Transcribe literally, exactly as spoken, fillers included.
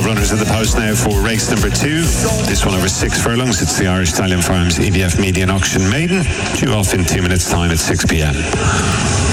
runners at the post now for race number two. This one over six furlongs. It's the Irish Stallion Farms E D F Median Auction Maiden, due off in two minutes time at six p m.